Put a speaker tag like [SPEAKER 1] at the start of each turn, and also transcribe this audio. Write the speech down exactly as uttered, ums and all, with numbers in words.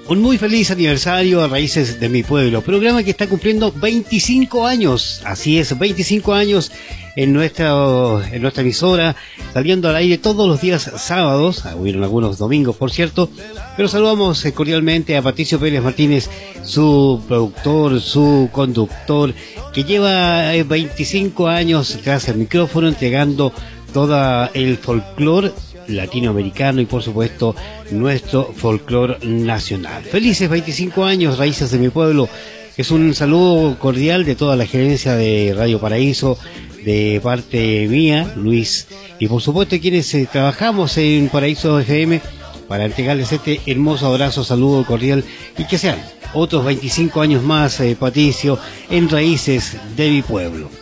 [SPEAKER 1] Un muy feliz aniversario a Raíces de mi Pueblo, programa que está cumpliendo veinticinco años, así es, veinticinco años en nuestra, en nuestra emisora, saliendo al aire todos los días sábados, hubieron algunos domingos por cierto, pero saludamos cordialmente a Patricio Pérez Martínez, su productor, su conductor, que lleva veinticinco años tras el micrófono entregando todo el folclore latinoamericano y por supuesto nuestro folclore nacional. Felices veinticinco años, Raíces de mi Pueblo. Es un saludo cordial de toda la gerencia de Radio Paraíso, de parte mía, Luis, y por supuesto quienes eh, trabajamos en Paraíso F M para entregarles este hermoso abrazo, saludo cordial y que sean otros veinticinco años más, eh, Patricio, en Raíces de mi Pueblo.